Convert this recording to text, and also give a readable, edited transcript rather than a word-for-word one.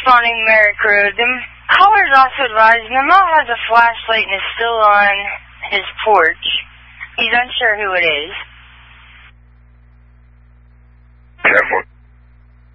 responding Merrick Road. The caller's also advised Memo has a flashlight and is still on his porch. He's unsure who it is.